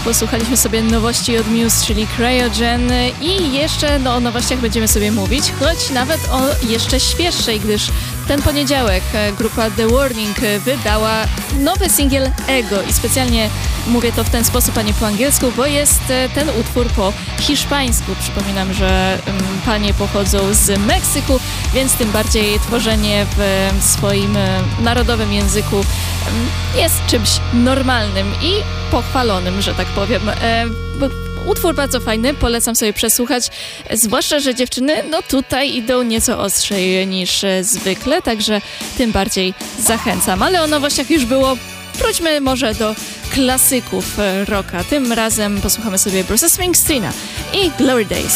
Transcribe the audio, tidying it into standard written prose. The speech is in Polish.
posłuchaliśmy sobie nowości od Muse, czyli Cryogen i jeszcze o nowościach będziemy sobie mówić, choć nawet o jeszcze świeższej, gdyż ten poniedziałek grupa The Warning wydała nowy singiel Ego i specjalnie mówię to w ten sposób, a nie po angielsku, bo jest ten utwór po hiszpańsku. Przypominam, że panie pochodzą z Meksyku, więc tym bardziej tworzenie w swoim narodowym języku jest czymś normalnym i pochwalonym, że tak powiem. Utwór bardzo fajny, polecam sobie przesłuchać, zwłaszcza, że dziewczyny tutaj idą nieco ostrzej niż zwykle, także tym bardziej zachęcam. Ale o nowościach już było, wróćmy może do klasyków rocka. Tym razem posłuchamy sobie Bruce'a Springsteena i Glory Days.